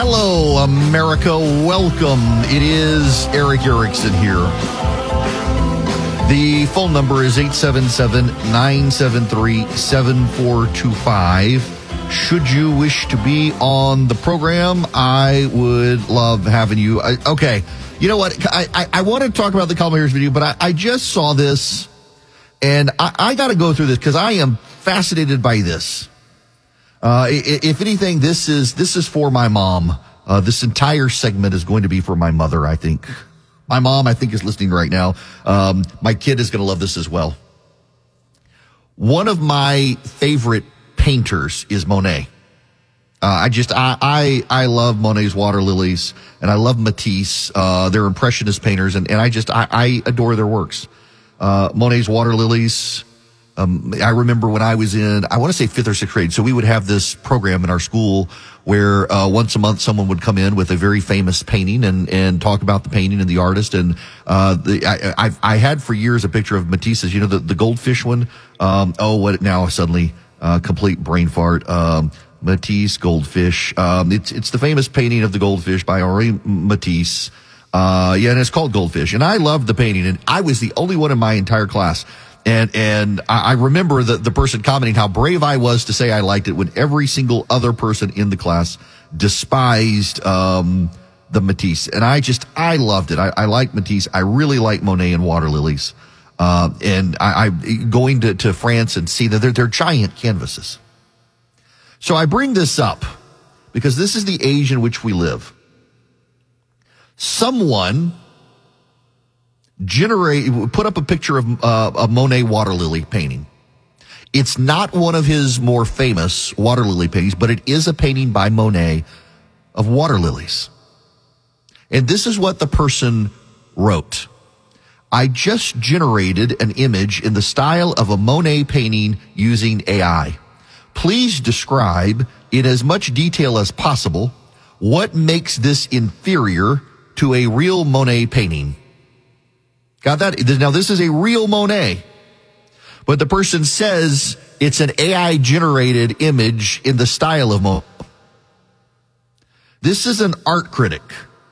Hello, America. Welcome. It is Eric Erickson here. The phone number is 877-973-7425. Should you wish to be on the program, I would love having you. Okay, you know what? I want to talk about the Kamala Harris video, but I just saw this, and I got to go through this because I am fascinated by this. If anything, this is for my mom. This entire segment is going to be for my mother, I think. My mom, I think, is listening right now. My kid is going to love this as well. One of my favorite painters is Monet. I love Monet's water lilies, and I love Matisse. They're impressionist painters, and I adore their works. Monet's water lilies. I remember when I was in, I want to say 5th or 6th grade. So we would have this program in our school where once a month someone would come in with a very famous painting and talk about the painting and the artist. And I had for years a picture of Matisse's, you know, the goldfish one. Complete brain fart. Matisse goldfish. It's the famous painting of the goldfish by Henri Matisse. And it's called Goldfish. And I loved the painting, and I was the only one in my entire class. And I remember the person commenting how brave I was to say I liked it when every single other person in the class despised the Matisse. And I loved it. I like Matisse. I really like Monet and water lilies. And I going to France and see that they're giant canvases. So I bring this up because this is the age in which we live. Someone put up a picture of a Monet water lily painting. It's not one of his more famous water lily paintings, but it is a painting by Monet of water lilies. And this is what the person wrote. I just generated an image in the style of a Monet painting using AI. Please describe in as much detail as possible what makes this inferior to a real Monet painting. Got that? Now, this is a real Monet, but the person says it's an AI-generated image in the style of Monet. This is an art critic.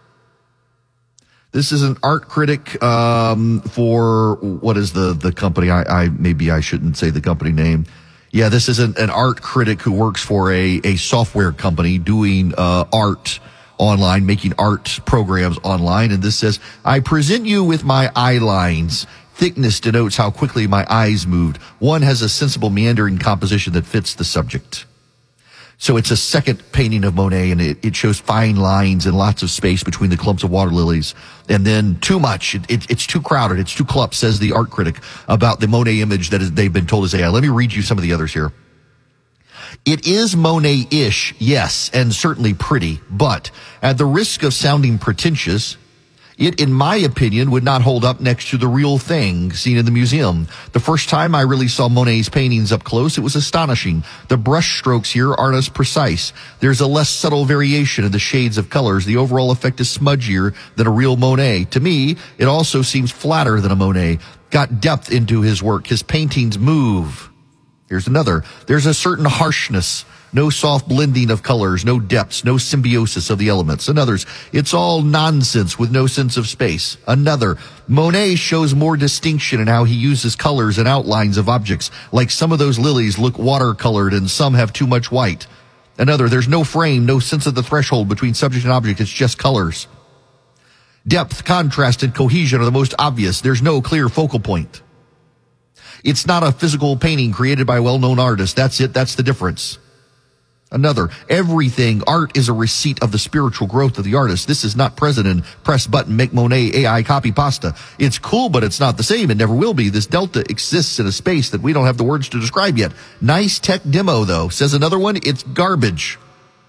This is an art critic for, what is the company? Maybe I shouldn't say the company name. Yeah, this is an art critic who works for a software company doing art online, making art programs online. And this says, I present you with my eye lines. Thickness denotes how quickly my eyes moved. One has a sensible meandering composition that fits the subject. So it's a second painting of Monet, and it shows fine lines and lots of space between the clumps of water lilies. And then too much. It's too crowded. It's too clumped, says the art critic about the Monet image that they've been told is AI. Let me read you some of the others here. It is Monet-ish, yes, and certainly pretty, but at the risk of sounding pretentious, it, in my opinion, would not hold up next to the real thing seen in the museum. The first time I really saw Monet's paintings up close, it was astonishing. The brush strokes here aren't as precise. There's a less subtle variation in the shades of colors. The overall effect is smudgier than a real Monet. To me, it also seems flatter than a Monet. Got depth into his work. His paintings move. Here's another. There's a certain harshness, no soft blending of colors, no depths, no symbiosis of the elements. Another's, it's all nonsense with no sense of space. Another, Monet shows more distinction in how he uses colors and outlines of objects, like some of those lilies look watercolored and some have too much white. Another, there's no frame, no sense of the threshold between subject and object, it's just colors. Depth, contrast, and cohesion are the most obvious. There's no clear focal point. It's not a physical painting created by a well-known artist. That's it. That's the difference. Another, everything, art is a receipt of the spiritual growth of the artist. This is not President, press button, make Monet, AI, copy pasta. It's cool, but it's not the same. It never will be. This delta exists in a space that we don't have the words to describe yet. Nice tech demo, though. Says another one, it's garbage.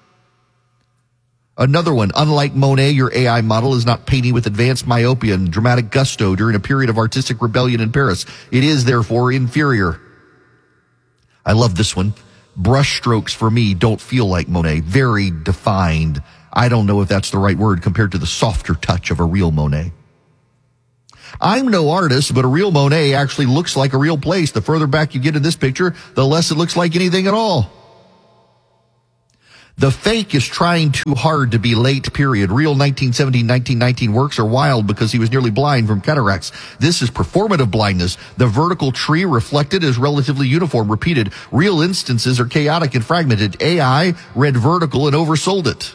Another one, unlike Monet, your AI model is not painting with advanced myopia and dramatic gusto during a period of artistic rebellion in Paris. It is, therefore, inferior. I love this one. Brush strokes for me don't feel like Monet. Very defined. I don't know if that's the right word compared to the softer touch of a real Monet. I'm no artist, but a real Monet actually looks like a real place. The further back you get in this picture, the less it looks like anything at all. The fake is trying too hard to be late, period. Real 1917, 1919 works are wild because he was nearly blind from cataracts. This is performative blindness. The vertical tree reflected is relatively uniform, repeated. Real instances are chaotic and fragmented. AI read vertical and oversold it.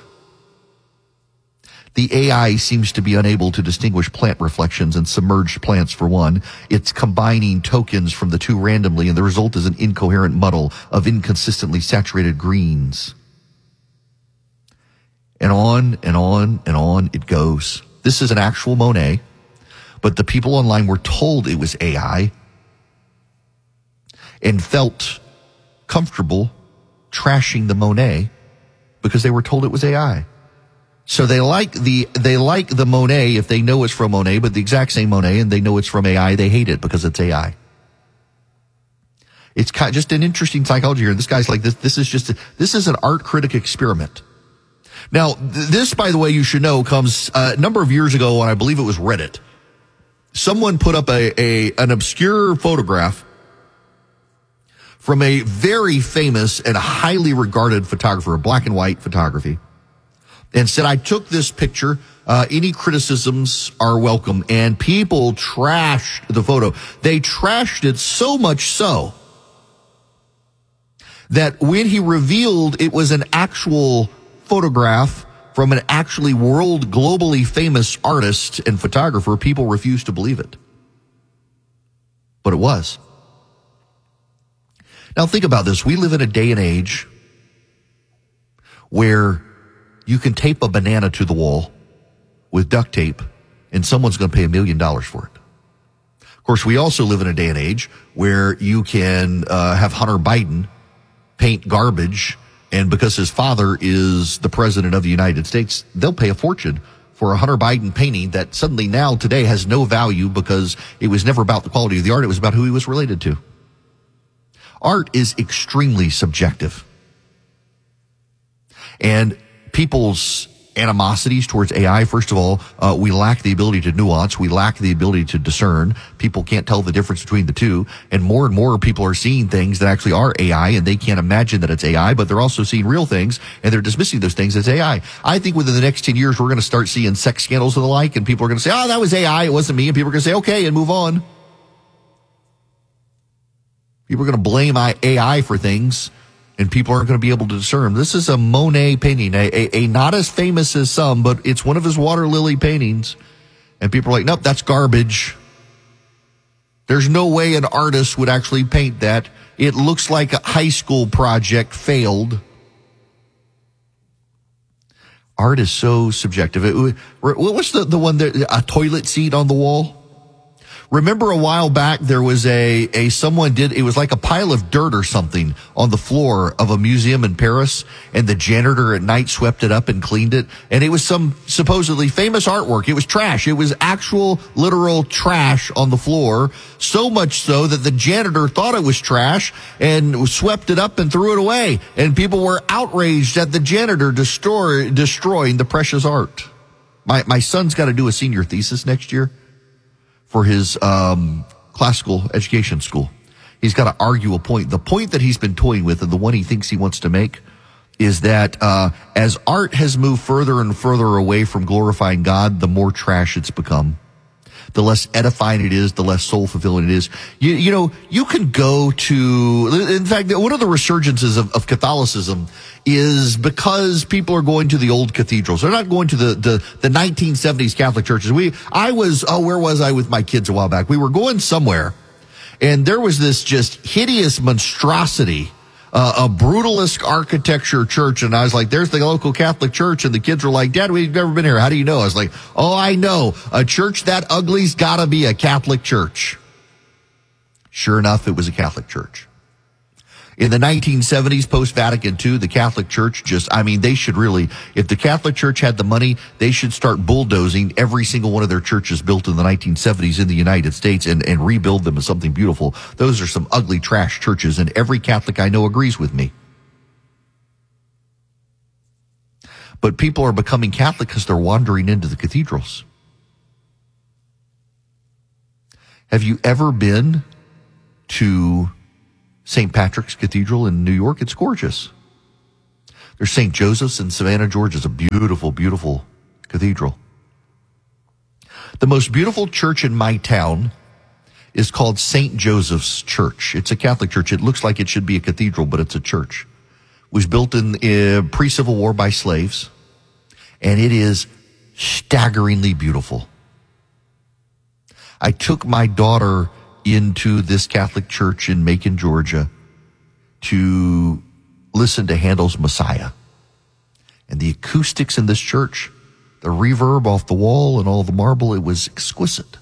The AI seems to be unable to distinguish plant reflections and submerged plants for one. It's combining tokens from the two randomly, and the result is an incoherent muddle of inconsistently saturated greens. And on and on and on it goes. This is an actual Monet, but the people online were told it was AI and felt comfortable trashing the Monet because they were told it was AI. So they like the Monet if they know it's from Monet, but the exact same Monet and they know it's from AI, they hate it because it's AI. It's kind of just an interesting psychology here. And this guy's like, this is an art critic experiment. Now, this, by the way, you should know, comes a number of years ago on, I believe it was Reddit. Someone put up an obscure photograph from a very famous and highly regarded photographer, black and white photography, and said, I took this picture. Any criticisms are welcome. And people trashed the photo. They trashed it so much so that when he revealed it was an actual photograph from an actually globally famous artist and photographer, people refused to believe it. But it was. Now think about this. We live in a day and age where you can tape a banana to the wall with duct tape and someone's going to pay $1 million for it. Of course, we also live in a day and age where you can have Hunter Biden paint garbage, and because his father is the president of the United States, they'll pay a fortune for a Hunter Biden painting that suddenly now today has no value because it was never about the quality of the art. It was about who he was related to. Art is extremely subjective. And people's animosities towards AI, first of all, we lack the ability to nuance. We lack the ability to discern. People can't tell the difference between the two. And more people are seeing things that actually are AI, and they can't imagine that it's AI, but they're also seeing real things, and they're dismissing those things as AI. I think within the next 10 years, we're going to start seeing sex scandals and the like, and people are going to say, oh, that was AI, it wasn't me. And people are going to say, okay, and move on. People are going to blame AI for things, and people aren't going to be able to discern. This is a Monet painting, a not as famous as some, but it's one of his water lily paintings. And people are like, nope, that's garbage. There's no way an artist would actually paint that. It looks like a high school project failed. Art is so subjective. What was the one that, a toilet seat on the wall? Remember a while back there was it was like a pile of dirt or something on the floor of a museum in Paris, and the janitor at night swept it up and cleaned it, and it was some supposedly famous artwork. It was trash. It was actual literal trash on the floor, so much so that the janitor thought it was trash and swept it up and threw it away, and people were outraged at the janitor destroying the precious art. My son's got to do a senior thesis next year for his classical education school. He's got to argue a point. The point that he's been toying with, and the one he thinks he wants to make, is that as art has moved further and further away from glorifying God, the more trash it's become. The less edifying it is, the less soul-fulfilling it is. You know, you can go to, in fact, one of the resurgences of Catholicism is because people are going to the old cathedrals. They're not going to the 1970s Catholic churches. Where was I with my kids a while back? We were going somewhere, and there was this just hideous monstrosity, a brutalist architecture church, and I was like, there's the local Catholic church, and the kids were like, Dad, we've never been here. How do you know? I was like, oh, I know. A church that ugly's gotta be a Catholic church. Sure enough, it was a Catholic church. In the 1970s, post-Vatican II, the Catholic Church they should really, if the Catholic Church had the money, they should start bulldozing every single one of their churches built in the 1970s in the United States and rebuild them as something beautiful. Those are some ugly trash churches, and every Catholic I know agrees with me. But people are becoming Catholic because they're wandering into the cathedrals. Have you ever been to St. Patrick's Cathedral in New York? It's gorgeous. There's St. Joseph's in Savannah, Georgia. It's a beautiful, beautiful cathedral. The most beautiful church in my town is called St. Joseph's Church. It's a Catholic church. It looks like it should be a cathedral, but it's a church. It was built in pre-Civil War by slaves, and it is staggeringly beautiful. I took my daughter into this Catholic church in Macon, Georgia, to listen to Handel's Messiah. And the acoustics in this church, the reverb off the wall and all the marble, it was exquisite.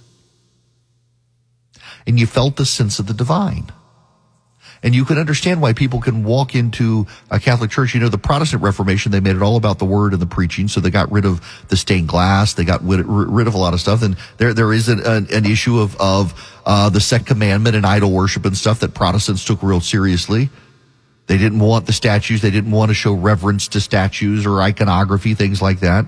And you felt the sense of the divine. And you can understand why people can walk into a Catholic church. You know, the Protestant Reformation, they made it all about the word and the preaching. So they got rid of the stained glass. They got rid of a lot of stuff. And there is an issue of the second commandment and idol worship and stuff that Protestants took real seriously. They didn't want the statues. They didn't want to show reverence to statues or iconography, things like that.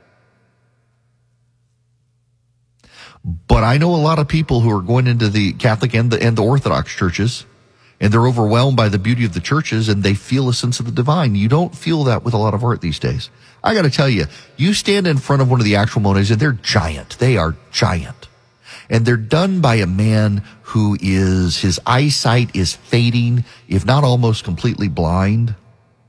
But I know a lot of people who are going into the Catholic and the Orthodox churches, and they're overwhelmed by the beauty of the churches, and they feel a sense of the divine. You don't feel that with a lot of art these days. I got to tell you, you stand in front of one of the actual Monets, and they're giant. They are giant. And they're done by a man who his eyesight is fading, if not almost completely blind.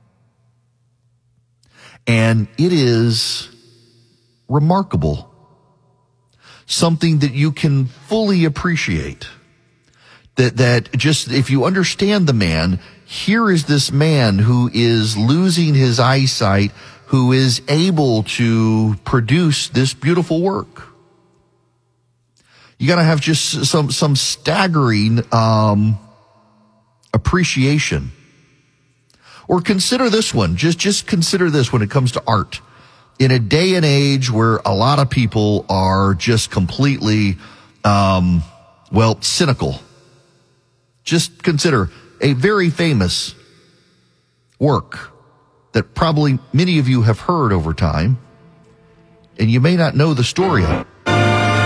And it is remarkable. Something that you can fully appreciate. That just, if you understand the man, here is this man who is losing his eyesight, who is able to produce this beautiful work. You gotta have just some staggering, appreciation. Or consider this one. Just consider this when it comes to art. In a day and age where a lot of people are just completely, cynical. Just consider a very famous work that probably many of you have heard over time, and you may not know the story of it.